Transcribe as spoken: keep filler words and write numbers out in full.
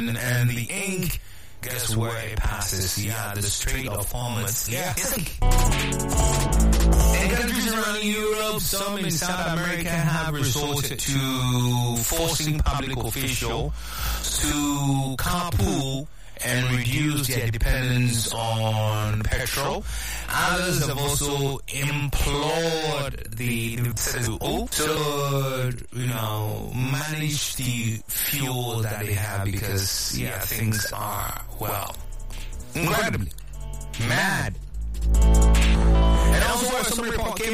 Ocean, and the ink, guess where it passes? Yeah, the Strait of Hormuz. Yeah, it's like... In countries around Europe, some in South America have resorted to forcing public officials to carpool and reduce their dependence on petrol. Others have also implored the citizens to, you know, manage the fuel that they have because, yeah, things are, well, incredibly mad. And also, some report came